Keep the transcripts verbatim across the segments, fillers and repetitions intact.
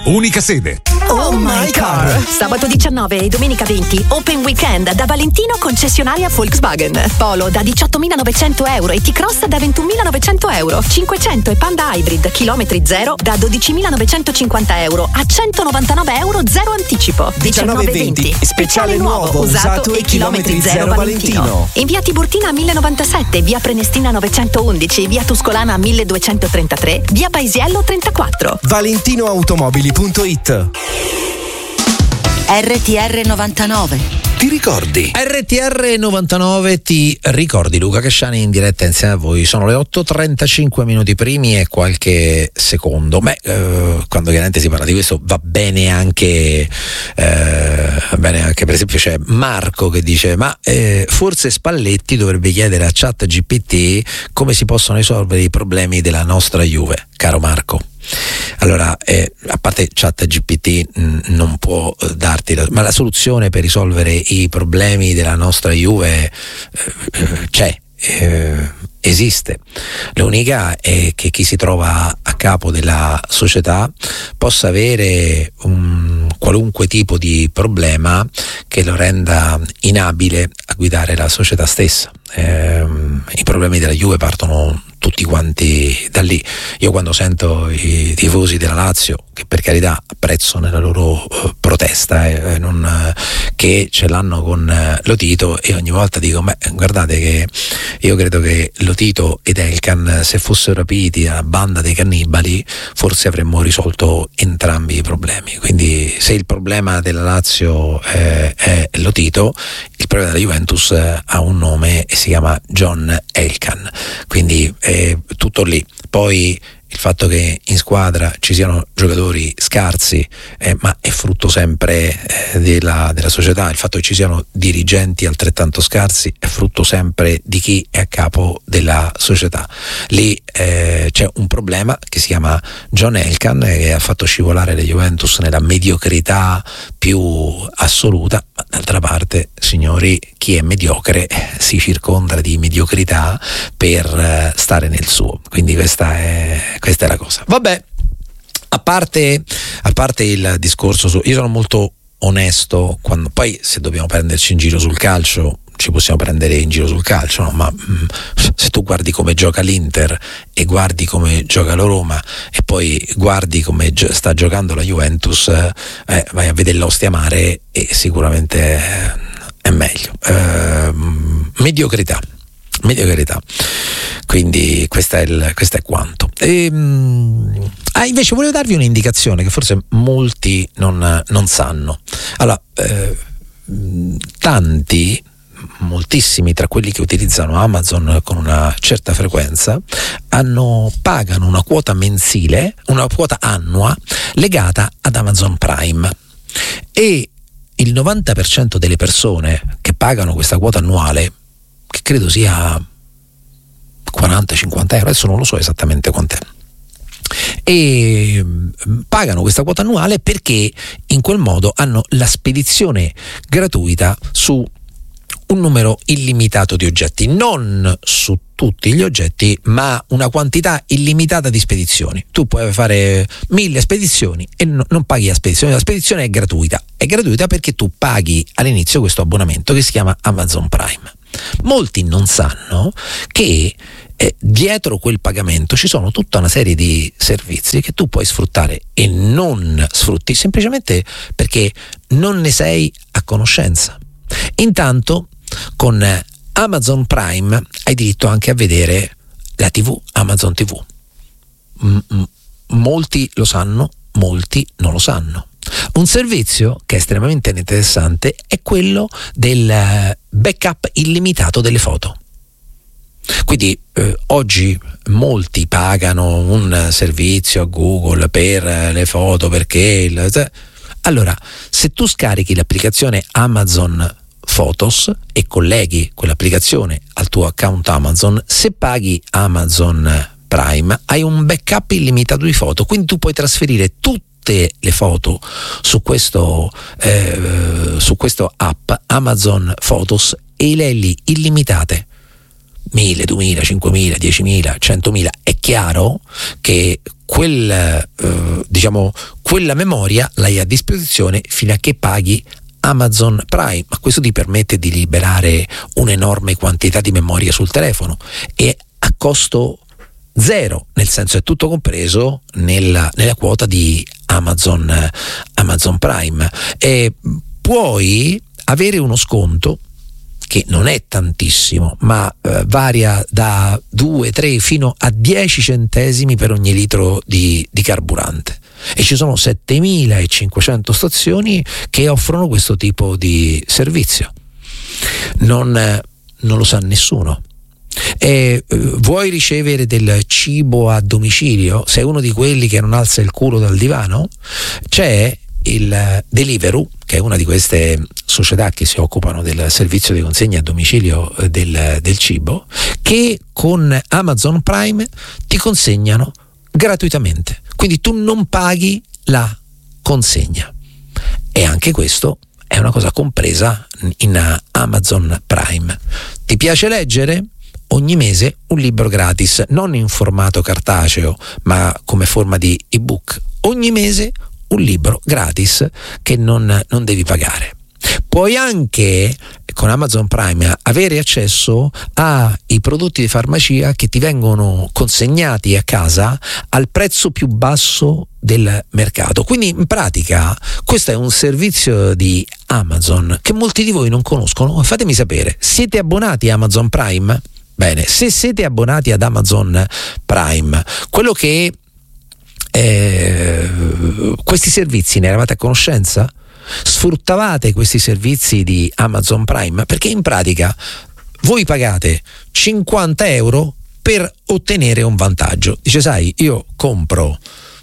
unica sede. Oh my car! Sabato diciannove e domenica venti, Open Weekend da Valentino concessionaria Volkswagen. Polo da diciottomilanovecento euro e T-Cross da ventunomilanovecento euro. cinquecento e Panda Hybrid chilometri zero da dodicimilanovecentocinquanta euro a centonovantanove euro zero anticipo. diciannove venti, speciale nuovo, usato e chilometri zero Valentino. In via Tiburtina millenovantasette, via Prenestina novecentoundici, via Tuscolana milleduecentotrentatré, via Paisiello trentaquattro. valentinoautomobili punto it. R T R novantanove. Ti ricordi? R T R novantanove ti ricordi. Luca Casciani in diretta insieme a voi. Sono le otto e trentacinque minuti primi e qualche secondo. Beh, eh, quando chiaramente si parla di questo va bene anche eh, va bene anche per esempio c'è Marco che dice ma eh, forse Spalletti dovrebbe chiedere a ChatGPT come si possono risolvere i problemi della nostra Juve. Caro Marco, allora, eh, a parte ChatGPT mh, non può eh, darti la, ma la soluzione per risolvere i problemi della nostra Juve eh, c'è, eh, esiste. L'unica è che chi si trova a capo della società possa avere un qualunque tipo di problema che lo renda inabile a guidare la società stessa. Eh, i problemi della Juve partono tutti quanti da lì. Io quando sento i tifosi della Lazio, che per carità apprezzo nella loro uh, protesta eh, non, uh, che ce l'hanno con uh, Lotito, e ogni volta dico beh, guardate che io credo che Lotito ed Elkan, se fossero rapiti dalla banda dei cannibali, forse avremmo risolto entrambi i problemi. Quindi se il problema della Lazio eh, è Lotito, il problema della Juventus eh, ha un nome e si chiama John Elkan. Quindi eh, tutto lì. Poi il fatto che in squadra ci siano giocatori scarsi, eh, ma è frutto sempre eh, della, della società. Il fatto che ci siano dirigenti altrettanto scarsi è frutto sempre di chi è a capo della società. Lì eh, c'è un problema che si chiama John Elkan, eh, che ha fatto scivolare le Juventus nella mediocrità più assoluta. Ma d'altra parte, signori, chi è mediocre si circonda di mediocrità per eh, stare nel suo. Quindi questa è questa è la cosa. Vabbè, a parte a parte il discorso su, io sono molto onesto quando poi, se dobbiamo prenderci in giro sul calcio, ci possiamo prendere in giro sul calcio, no? Ma mh, se tu guardi come gioca l'Inter e guardi come gioca la Roma e poi guardi come gio- sta giocando la Juventus, eh, vai a vedere l'Ostia Mare e sicuramente è, è meglio. Eh, mediocrità mediocrità quindi questa è, il, questa è quanto. E, mh, ah, invece volevo darvi un'indicazione che forse molti non, non sanno. Allora, eh, tanti moltissimi tra quelli che utilizzano Amazon con una certa frequenza hanno pagano una quota mensile, una quota annua legata ad Amazon Prime, e il novanta per cento delle persone che pagano questa quota annuale, che credo sia quaranta cinquanta euro, adesso non lo so esattamente quant'è, e pagano questa quota annuale perché in quel modo hanno la spedizione gratuita su un numero illimitato di oggetti, non su tutti gli oggetti, ma una quantità illimitata di spedizioni. Tu puoi fare mille spedizioni e no, non paghi la spedizione, la spedizione è gratuita, è gratuita perché tu paghi all'inizio questo abbonamento che si chiama Amazon Prime. Molti non sanno che eh, dietro quel pagamento ci sono tutta una serie di servizi che tu puoi sfruttare e non sfrutti semplicemente perché non ne sei a conoscenza. Intanto con Amazon Prime hai diritto anche a vedere la tivù, Amazon tivù. M- molti lo sanno, molti non lo sanno. Un servizio che è estremamente interessante è quello del backup illimitato delle foto. Quindi eh, oggi molti pagano un servizio a Google per le foto perché il, allora se tu scarichi l'applicazione Amazon Photos e colleghi quell'applicazione al tuo account Amazon, se paghi Amazon Prime hai un backup illimitato di foto, quindi tu puoi trasferire tutte le foto su questo eh, su questo app Amazon Photos e le hai lì illimitate, mille, duemila, cinquemila, diecimila, centomila. È chiaro che quel eh, diciamo quella memoria l'hai a disposizione fino a che paghi Amazon Prime, ma questo ti permette di liberare un'enorme quantità di memoria sul telefono e a costo zero, nel senso è tutto compreso nella, nella quota di Amazon, Amazon Prime, e puoi avere uno sconto che non è tantissimo, ma eh, varia da due, tre fino a dieci centesimi per ogni litro di, di carburante. E ci sono settemilacinquecento stazioni che offrono questo tipo di servizio. Non, eh, non lo sa nessuno. E eh, vuoi ricevere del cibo a domicilio? Sei uno di quelli che non alza il culo dal divano? C'è il Deliveroo, che è una di queste società che si occupano del servizio di consegna a domicilio del, del cibo, che con Amazon Prime ti consegnano gratuitamente, quindi tu non paghi la consegna, e anche questo è una cosa compresa in Amazon Prime. Ti piace leggere? Ogni mese un libro gratis, non in formato cartaceo ma come forma di ebook. Ogni mese un libro gratis che non, non devi pagare. Puoi anche con Amazon Prime avere accesso ai prodotti di farmacia che ti vengono consegnati a casa al prezzo più basso del mercato. Quindi in pratica questo è un servizio di Amazon che molti di voi non conoscono. Fatemi sapere, siete abbonati a Amazon Prime? Bene, se siete abbonati ad Amazon Prime, quello che eh, questi servizi ne eravate a conoscenza? Sfruttavate questi servizi di Amazon Prime? Perché in pratica voi pagate cinquanta euro per ottenere un vantaggio. Dice, sai, io compro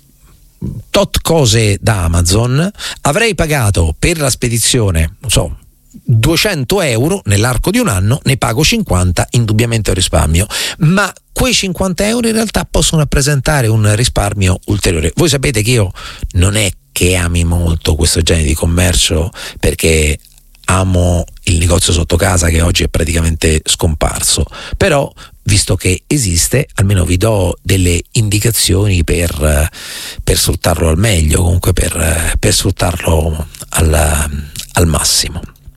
tot cose da Amazon, avrei pagato per la spedizione, non so, duecento euro, nell'arco di un anno ne pago cinquanta, indubbiamente un risparmio, ma quei cinquanta euro in realtà possono rappresentare un risparmio ulteriore. Voi sapete che io non è che ami molto questo genere di commercio, perché amo il negozio sotto casa che oggi è praticamente scomparso, però visto che esiste almeno vi do delle indicazioni per, per sfruttarlo al meglio, comunque per, per sfruttarlo al, al massimo.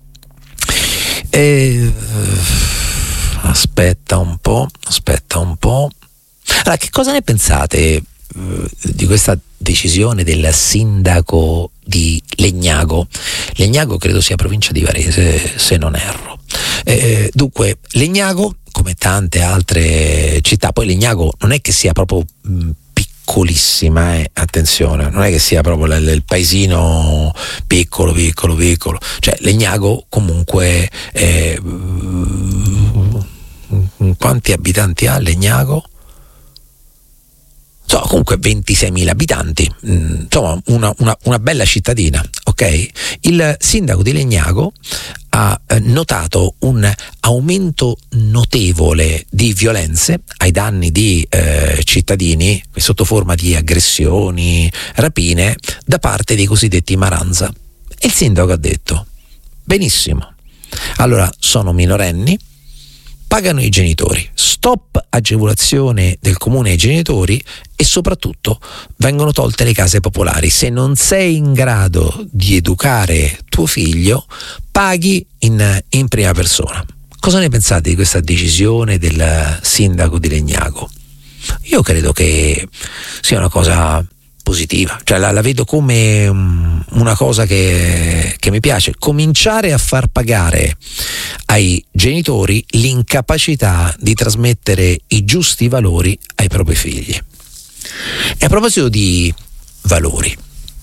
E, aspetta un po', aspetta un po'. Allora, che cosa ne pensate uh, di questa decisione del sindaco di Legnago? Legnago credo sia provincia di Varese, se non erro. Eh, dunque, Legnago, come tante altre città, poi Legnago non è che sia proprio mh, piccolissima, eh, attenzione, non è che sia proprio l- il paesino piccolo, piccolo, piccolo, cioè Legnago comunque eh, quanti abitanti ha Legnago? So, comunque ventiseimila abitanti, insomma una, una, una bella cittadina, ok? Il sindaco di Legnago ha notato un aumento notevole di violenze ai danni di eh, cittadini sotto forma di aggressioni, rapine da parte dei cosiddetti maranza. E il sindaco ha detto: benissimo, allora sono minorenni, pagano i genitori, stop agevolazione del comune ai genitori e soprattutto vengono tolte le case popolari. Se non sei in grado di educare tuo figlio, paghi in, in prima persona. Cosa ne pensate di questa decisione del sindaco di Legnago? Io credo che sia una cosa positiva, cioè la, la vedo come um, una cosa che, che mi piace, cominciare a far pagare ai genitori l'incapacità di trasmettere i giusti valori ai propri figli. E a proposito di valori,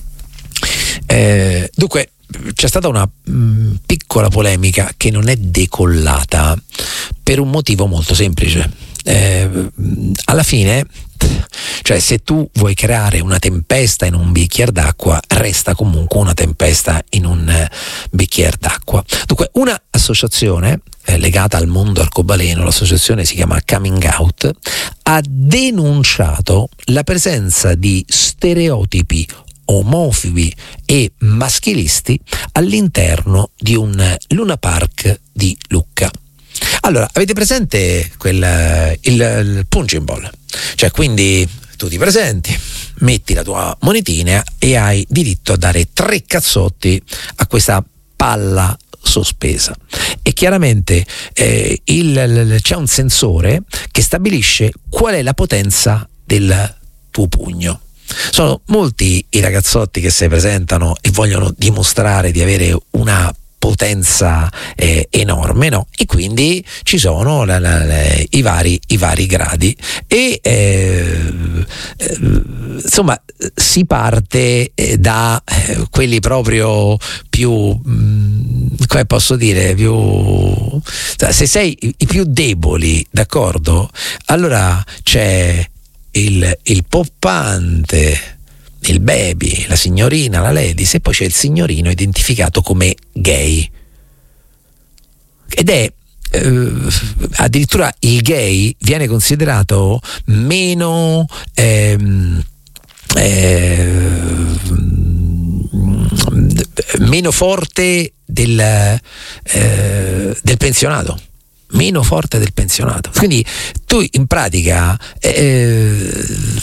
eh, dunque c'è stata una mh, piccola polemica che non è decollata per un motivo molto semplice. Eh, alla fine, cioè, se tu vuoi creare una tempesta in un bicchiere d'acqua, resta comunque una tempesta in un eh, bicchiere d'acqua. Dunque, una associazione eh, legata al mondo arcobaleno, l'associazione si chiama Coming Out, ha denunciato la presenza di stereotipi omofobi e maschilisti all'interno di un Luna Park di Lucca. Allora, avete presente quel, il, il punching ball? Cioè, quindi tu ti presenti, metti la tua monetina e hai diritto a dare tre cazzotti a questa palla sospesa. E chiaramente eh, il, il, c'è un sensore che stabilisce qual è la potenza del tuo pugno. Sono molti i ragazzotti che si presentano e vogliono dimostrare di avere una potenza eh, enorme, no? E quindi ci sono la, la, la, i, vari, i vari gradi e eh, eh, insomma si parte eh, da eh, quelli proprio più mh, come posso dire più se sei i, i più deboli, d'accordo? Allora c'è il, il poppante, il baby, la signorina, la ladies, e poi c'è il signorino identificato come gay. Ed è eh, addirittura il gay viene considerato meno ehm, eh, meno forte del, eh, del pensionato. Meno forte del pensionato. Quindi tu in pratica eh,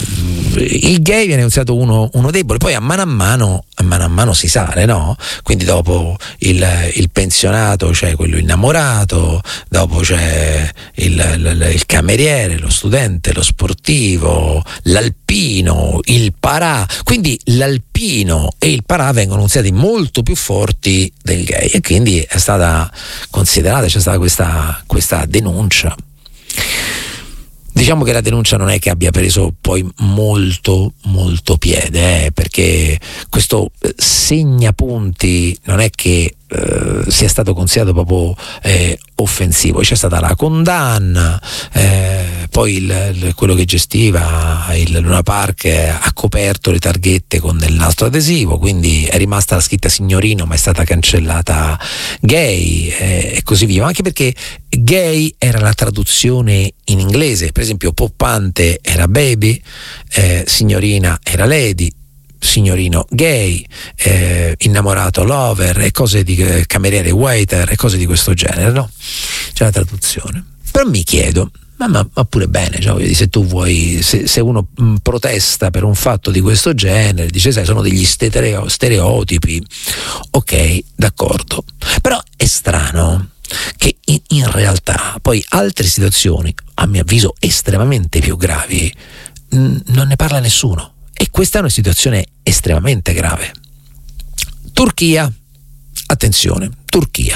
il gay viene considerato uno, uno debole, poi a mano a mano a mano a mano si sale, no? Quindi dopo il, il pensionato c'è quello innamorato, dopo c'è il, il, il cameriere, lo studente, lo sportivo, l'alpino, il parà. Quindi l'alpino e il parà vengono considerati molto più forti del gay e quindi è stata considerata, c'è stata questa, questa denuncia. Diciamo che la denuncia non è che abbia preso poi molto molto piede, eh, perché questo segnapunti non è che eh, sia stato considerato proprio eh, offensivo. C'è stata la condanna, eh, poi il, il, quello che gestiva il Luna Park ha coperto le targhette con del nastro adesivo, quindi è rimasta la scritta signorino ma è stata cancellata gay eh, e così via, anche perché gay era la traduzione in inglese. Per esempio poppante era baby, eh, signorina era lady, signorino gay, eh, innamorato lover e cose di eh, cameriere waiter e cose di questo genere, no? C'è la traduzione. Però mi chiedo, ma, ma, ma pure bene, cioè, se tu vuoi, se, se uno mh, protesta per un fatto di questo genere, dice sai sono degli stereo, stereotipi, ok, d'accordo, però è strano che in, in realtà poi altre situazioni, a mio avviso estremamente più gravi, mh, non ne parla nessuno. E questa è una situazione estremamente grave. Turchia, attenzione, Turchia.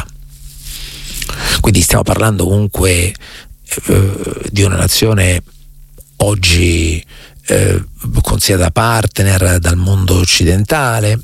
Quindi stiamo parlando comunque eh, di una nazione oggi eh, considerata partner dal mondo occidentale,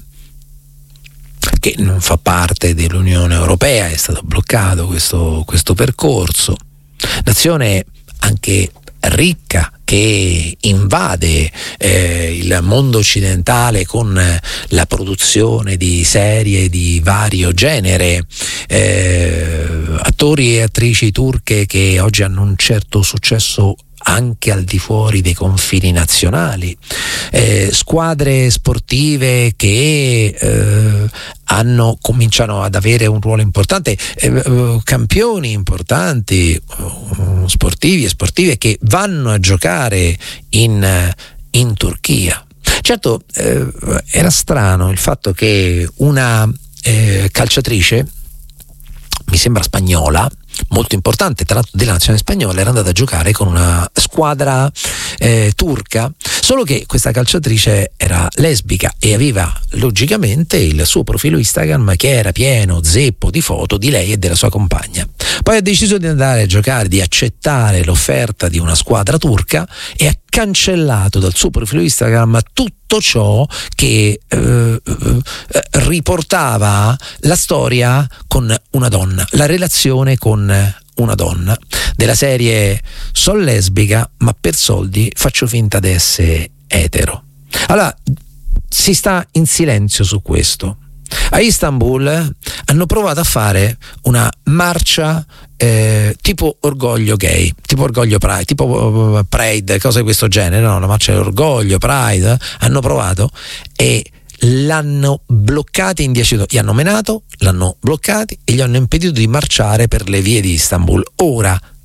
che non fa parte dell'Unione Europea, è stato bloccato questo, questo percorso. Nazione anche ricca, che invade eh, il mondo occidentale con la produzione di serie di vario genere, eh, attori e attrici turche che oggi hanno un certo successo anche al di fuori dei confini nazionali, eh, squadre sportive che eh, hanno cominciano ad avere un ruolo importante, eh, campioni importanti eh, sportivi e sportive che vanno a giocare in, in Turchia. Certo, eh, era strano il fatto che una eh, calciatrice, mi sembra spagnola, molto importante tra l'altro della nazionale spagnola, era andata a giocare con una squadra eh, turca, solo che questa calciatrice era lesbica e aveva logicamente il suo profilo Instagram che era pieno zeppo di foto di lei e della sua compagna. Poi ha deciso di andare a giocare, di accettare l'offerta di una squadra turca e ha cancellato dal suo profilo Instagram tutto ciò che eh, eh, riportava la storia con una donna, la relazione con una donna, della serie sono lesbica ma per soldi faccio finta di essere etero. Allora si sta in silenzio su questo. A Istanbul hanno provato a fare una marcia eh, tipo orgoglio gay, tipo orgoglio pride, tipo uh, pride, cose di questo genere, no? Una marcia dell'orgoglio, pride, hanno provato e l'hanno bloccati in dieci giorni, gli hanno menato, l'hanno bloccati e gli hanno impedito di marciare per le vie di Istanbul. Ora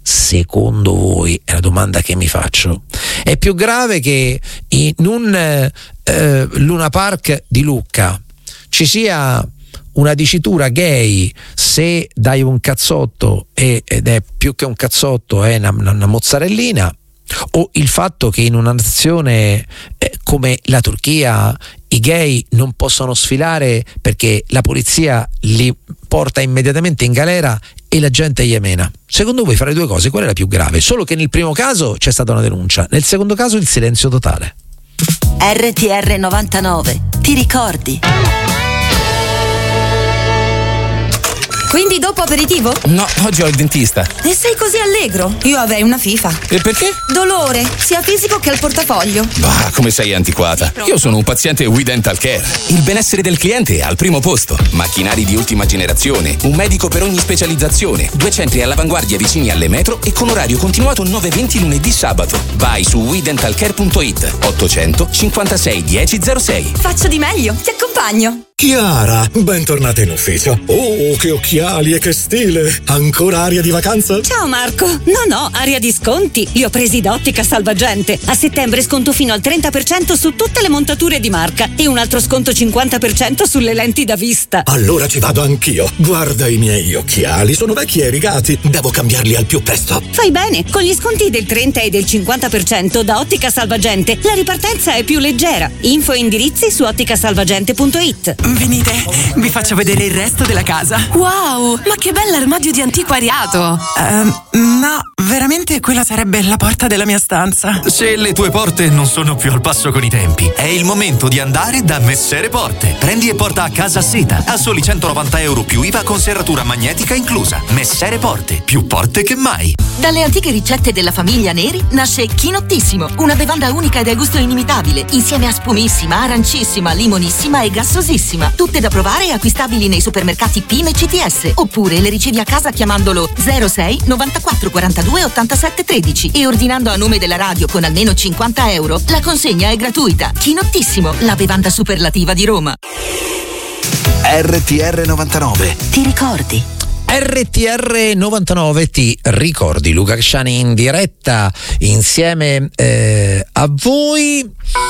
secondo voi, è la domanda che mi faccio, è più grave che in un eh, Luna Park di Lucca ci sia una dicitura gay se dai un cazzotto e, ed è più che un cazzotto, è una, una mozzarellina, o il fatto che in una nazione eh, come la Turchia i gay non possono sfilare perché la polizia li porta immediatamente in galera e la gente gli mena? Secondo voi, fra le due cose, qual è la più grave? Solo che nel primo caso c'è stata una denuncia, nel secondo caso il silenzio totale. R T R novantanove, ti ricordi? Quindi dopo aperitivo? No, oggi ho il dentista. E sei così allegro? Io avrei una FIFA. E perché? Dolore, sia fisico che al portafoglio. Bah, come sei antiquata. Io sono un paziente We Dental Care. Il benessere del cliente è al primo posto. Macchinari di ultima generazione, un medico per ogni specializzazione, due centri all'avanguardia vicini alle metro e con orario continuato nove venti lunedì sabato. Vai su we dental care punto it. ottocento cinquantasei dieci zero sei. Faccio di meglio, ti accompagno. Chiara, bentornata in ufficio. Oh, che occhiali e che stile! Ancora aria di vacanza? Ciao Marco. No, no, aria di sconti. Li ho presi da Ottica Salvagente. A settembre sconto fino al trenta per cento su tutte le montature di marca e un altro sconto cinquanta per cento sulle lenti da vista. Allora ci vado anch'io. Guarda i miei occhiali, sono vecchi e rigati. Devo cambiarli al più presto. Fai bene, con gli sconti del trenta e del cinquanta per cento da Ottica Salvagente la ripartenza è più leggera. Info e indirizzi su ottica salvagente punto it. Venite, vi faccio vedere il resto della casa. Wow, ma che bell'armadio di antiquariato! Uh, no, veramente quella sarebbe la porta della mia stanza. Se le tue porte non sono più al passo con i tempi, è il momento di andare da Messere Porte. Prendi e porta a casa seta a soli centonovanta euro più I V A con serratura magnetica inclusa. Messere Porte, più porte che mai. Dalle antiche ricette della famiglia Neri nasce Chinottissimo, una bevanda unica e dal gusto inimitabile, insieme a spumissima, arancissima, limonissima e gassosissima. Tutte da provare e acquistabili nei supermercati P I M e C T S, oppure le ricevi a casa chiamandolo zero sei novantaquattro quarantadue ottantasette tredici e ordinando a nome della radio con almeno cinquanta euro. La consegna è gratuita. Chinottissimo, la bevanda superlativa di Roma. R T R novantanove, ti ricordi? R T R novantanove, ti ricordi? Luca Cresciani in diretta insieme eh, a voi.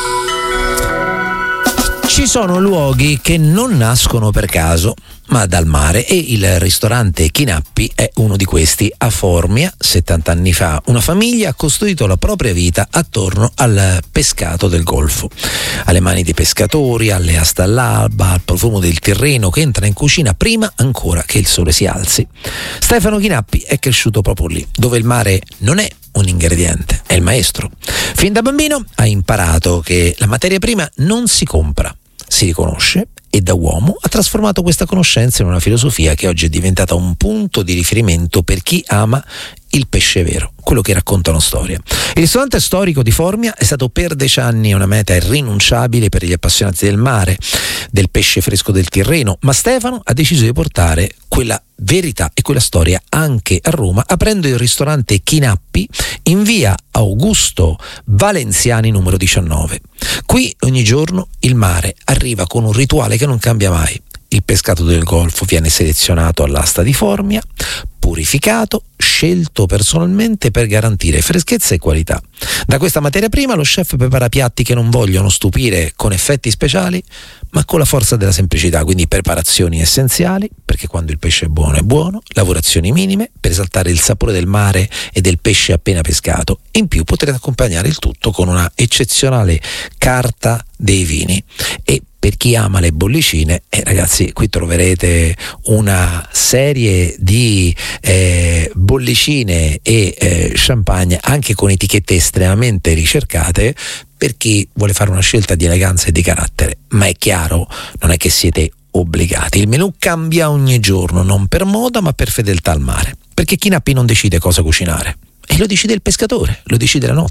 Ci sono luoghi che non nascono per caso, ma dal mare, e il ristorante Chinappi è uno di questi. A Formia, settanta anni fa, una famiglia ha costruito la propria vita attorno al pescato del Golfo, alle mani dei pescatori, alle aste all'alba, al profumo del Tirreno che entra in cucina prima ancora che il sole si alzi. Stefano Chinappi è cresciuto proprio lì, dove il mare non è un ingrediente, è il maestro. Fin da bambino ha imparato che la materia prima non si compra, si riconosce, e da uomo ha trasformato questa conoscenza in una filosofia che oggi è diventata un punto di riferimento per chi ama il pesce vero, quello che racconta una storia. Il ristorante storico di Formia è stato per decenni una meta irrinunciabile per gli appassionati del mare, del pesce fresco del Tirreno, ma Stefano ha deciso di portare quella verità e quella storia anche a Roma, aprendo il ristorante Chinappi in via Augusto Valenziani numero diciannove. Qui ogni giorno il mare arriva con un rituale che non cambia mai. Il pescato del Golfo viene selezionato all'asta di Formia, purificato, scelto personalmente per garantire freschezza e qualità. Da questa materia prima lo chef prepara piatti che non vogliono stupire con effetti speciali, ma con la forza della semplicità, quindi preparazioni essenziali, perché quando il pesce è buono è buono, lavorazioni minime per esaltare il sapore del mare e del pesce appena pescato. In più potrete accompagnare il tutto con una eccezionale carta dei vini. E per chi ama le bollicine, eh, ragazzi, qui troverete una serie di eh, bollicine e eh, champagne anche con etichette estremamente ricercate per chi vuole fare una scelta di eleganza e di carattere, ma è chiaro, non è che siete obbligati. Il menù cambia ogni giorno, non per moda ma per fedeltà al mare, perché Chinappi non decide cosa cucinare, e lo decide il pescatore, lo decide la notte.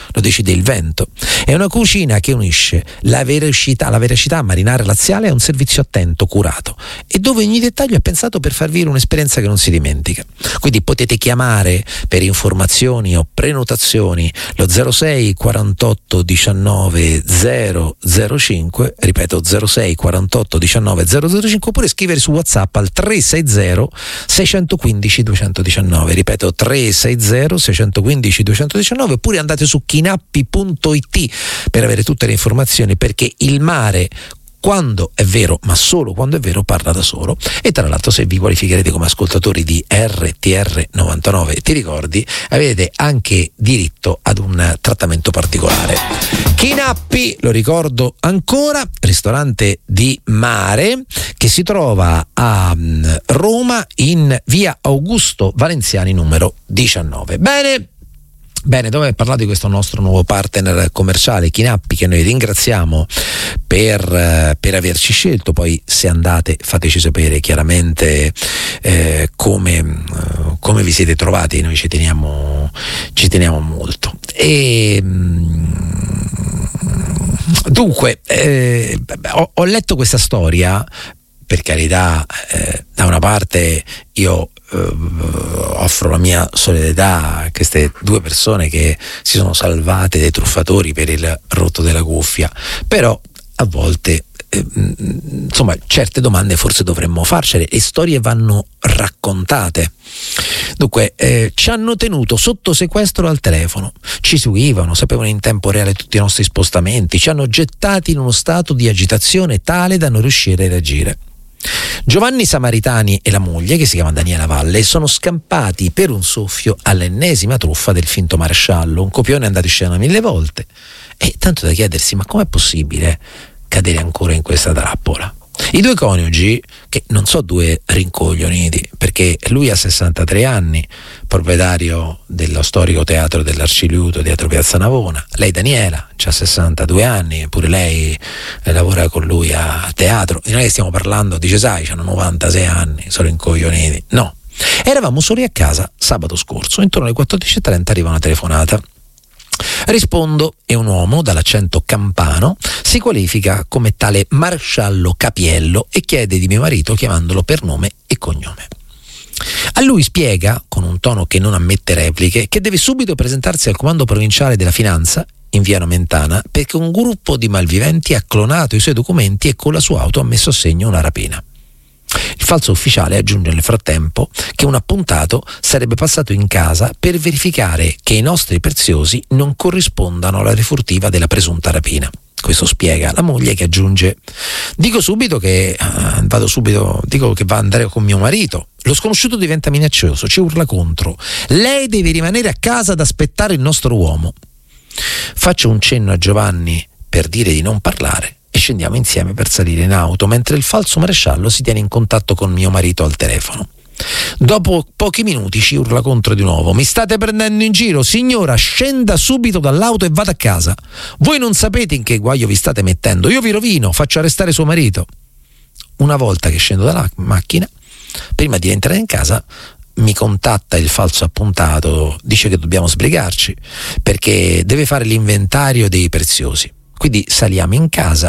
lo decide il vento. È una cucina che unisce la veracità, la veracità marinara laziale a un servizio attento, curato, e dove ogni dettaglio è pensato per farvi un'esperienza che non si dimentica. Quindi potete chiamare per informazioni o prenotazioni lo zero sei quarantotto diciannove zero zero cinque, ripeto zero sei quarantotto diciannove zero zero cinque, oppure scrivere su WhatsApp al tre sei zero sei uno cinque due uno nove, ripeto tre sei zero sei uno cinque due uno nove, oppure andate su chinappi punto it per avere tutte le informazioni, perché il mare, quando è vero, ma solo quando è vero, parla da solo. E tra l'altro, se vi qualificherete come ascoltatori di R T R novantanove, ti ricordi, avete anche diritto ad un trattamento particolare. Chinappi, lo ricordo ancora, ristorante di mare che si trova a Roma in via Augusto Valenziani numero diciannove. Bene. Bene, dopo aver parlato di questo nostro nuovo partner commerciale Chinappi, che noi ringraziamo per, per averci scelto, poi se andate fateci sapere chiaramente eh, come, come vi siete trovati, noi ci teniamo, ci teniamo molto. E dunque eh, ho, ho letto questa storia, per carità, eh, da una parte io offro la mia solidarietà a queste due persone che si sono salvate dai truffatori per il rotto della cuffia, però a volte eh, insomma certe domande forse dovremmo farcele, e storie vanno raccontate. Dunque eh, ci hanno tenuto sotto sequestro al telefono, ci seguivano, sapevano in tempo reale tutti i nostri spostamenti, ci hanno gettati in uno stato di agitazione tale da non riuscire a reagire. Giovanni Samaritani e la moglie, che si chiama Daniela Valle, sono scampati per un soffio all'ennesima truffa del finto maresciallo, un copione andato in scena mille volte, e tanto da chiedersi: ma com'è possibile cadere ancora in questa trappola? I due coniugi, che non so due rincoglioniti, perché lui ha sessantatré anni, proprietario dello storico teatro dell'Arciliuto, teatro Piazza Navona, lei Daniela ha sessantadue anni, pure lei lavora con lui a teatro, e noi stiamo parlando, dice sai, hanno novantasei anni, sono rincoglioniti. No, eravamo soli a casa sabato scorso, intorno alle quattordici e trenta arriva una telefonata. Rispondo, è un uomo dall'accento campano, si qualifica come tale maresciallo Capiello e chiede di mio marito chiamandolo per nome e cognome. A lui spiega, con un tono che non ammette repliche, che deve subito presentarsi al comando provinciale della finanza in via Nomentana, perché un gruppo di malviventi ha clonato i suoi documenti e con la sua auto ha messo a segno una rapina. Il falso ufficiale aggiunge nel frattempo che un appuntato sarebbe passato in casa per verificare che i nostri preziosi non corrispondano alla refurtiva della presunta rapina. Questo spiega la moglie, che aggiunge: dico subito che uh, vado subito, dico che va ad andare con mio marito. Lo sconosciuto diventa minaccioso, ci urla contro: lei deve rimanere a casa ad aspettare il nostro uomo. Faccio un cenno a Giovanni per dire di non parlare e scendiamo insieme per salire in auto, mentre il falso maresciallo si tiene in contatto con mio marito al telefono. Dopo pochi minuti ci urla contro di nuovo: mi state prendendo in giro, signora, scenda subito dall'auto e vada a casa. Voi non sapete in che guaio vi state mettendo, io vi rovino, faccio arrestare suo marito. Una volta che scendo dalla macchina, prima di entrare in casa, mi contatta il falso appuntato, dice che dobbiamo sbrigarci perché deve fare l'inventario dei preziosi. Quindi saliamo in casa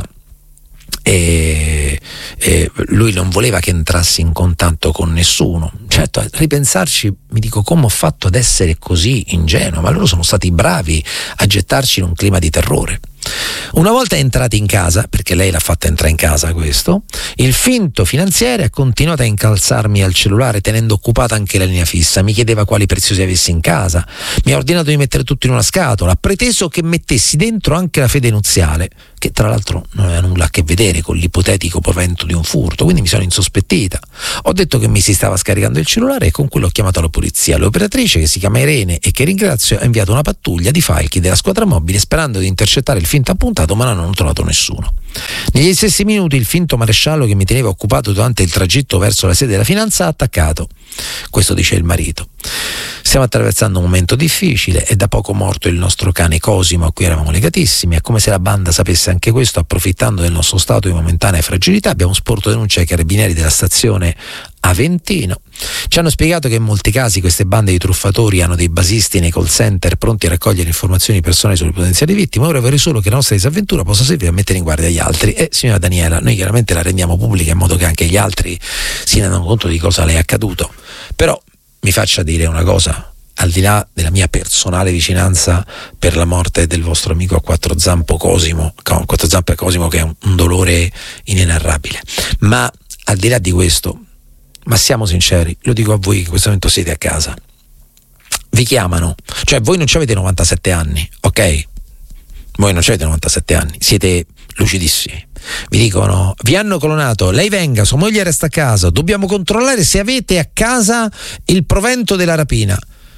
e, e lui non voleva che entrassi in contatto con nessuno. Certo, a ripensarci mi dico: come ho fatto ad essere così ingenuo? Ma loro sono stati bravi a gettarci in un clima di terrore. Una volta entrati in casa, perché lei l'ha fatta entrare in casa questo, il finto finanziere ha continuato a incalzarmi al cellulare tenendo occupata anche la linea fissa. Mi chiedeva quali preziosi avessi in casa, mi ha ordinato di mettere tutto in una scatola, ha preteso che mettessi dentro anche la fede nuziale, che tra l'altro non aveva nulla a che vedere con l'ipotetico provento di un furto, quindi mi sono insospettita. Ho detto che mi si stava scaricando il cellulare e con quello ho chiamato la polizia. L'operatrice, che si chiama Irene e che ringrazio, ha inviato una pattuglia di falchi della squadra mobile sperando di intercettare il finto appuntato, ma non hanno trovato nessuno. Negli stessi minuti il finto maresciallo che mi teneva occupato durante il tragitto verso la sede della finanza ha attaccato. Questo dice il marito. Stiamo attraversando un momento difficile, è da poco morto il nostro cane Cosimo a cui eravamo legatissimi. È come se la banda sapesse anche questo, approfittando del nostro stato di momentanea fragilità. Abbiamo sporto denuncia ai carabinieri della stazione Aventino. Ci hanno spiegato che in molti casi queste bande di truffatori hanno dei basisti nei call center pronti a raccogliere informazioni personali sulle potenziali vittime. Ora vorrei solo che la nostra disavventura possa servire a mettere in guardia gli altri. E signora Daniela, noi chiaramente la rendiamo pubblica in modo che anche gli altri si rendano conto di cosa le è accaduto. Però mi faccia dire una cosa, al di là della mia personale vicinanza per la morte del vostro amico a quattro zampo Cosimo, quattro zampe Cosimo, che è un, un dolore inenarrabile, ma al di là di questo, ma siamo sinceri, lo dico a voi che in questo momento siete a casa, vi chiamano, cioè voi non avete novantasette anni, ok? Voi non avete novantasette anni, siete lucidissimi. Vi dicono, vi hanno clonato, lei venga, sua moglie resta a casa, dobbiamo controllare se avete a casa il provento della rapina.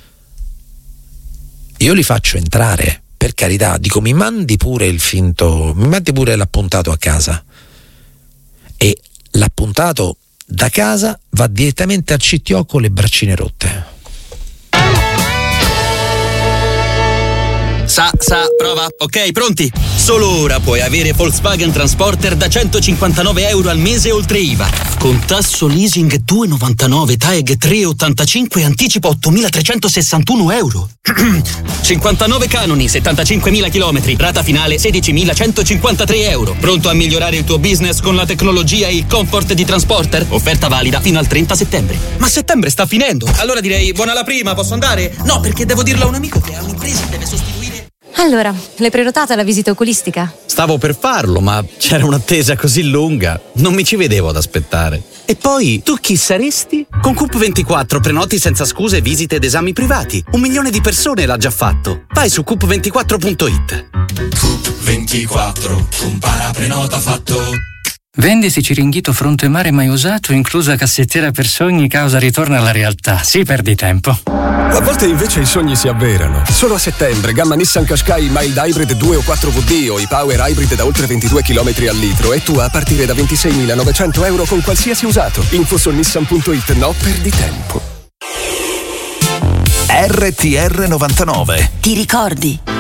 Io li faccio entrare, per carità, dico mi mandi pure il finto, mi mandi pure l'appuntato a casa, e l'appuntato da casa va direttamente al C T O con le braccine rotte. Sa, sa, prova, ok, pronti? Solo ora puoi avere Volkswagen Transporter da centocinquantanove euro al mese oltre I V A, con tasso leasing due virgola novantanove, T A E G tre virgola ottantacinque e anticipo ottomilatrecentosessantuno euro. cinquantanove canoni, settantacinquemila chilometri, rata finale sedicimilacentocinquantatré euro. Pronto a migliorare il tuo business con la tecnologia e il comfort di Transporter? Offerta valida fino al trenta settembre. Ma settembre sta finendo, allora direi buona la prima, posso andare? No, perché devo dirlo a un amico che ha un'impresa e deve sostituire. Allora, l'hai prenotata la visita oculistica? Stavo per farlo, ma c'era un'attesa così lunga, non mi ci vedevo ad aspettare. E poi, tu chi saresti? Con Coop ventiquattro prenoti senza scuse visite ed esami privati. Un milione di persone l'ha già fatto. Vai su coop ventiquattro punto it. Coop ventiquattro, compara prenota fatto. Vendisi Ciringhito fronte mare mai usato, inclusa cassettiera per sogni, causa ritorno alla realtà. Sì, perdi tempo. A volte invece i sogni si avverano. Solo a settembre, gamma Nissan Qashqai Mild Hybrid due o quattro V D o i Power Hybrid da oltre ventidue chilometri al litro e tu a partire da ventiseimilanovecento euro con qualsiasi usato. Info su nissan punto it, no perdi tempo. R T R novantanove. Ti ricordi?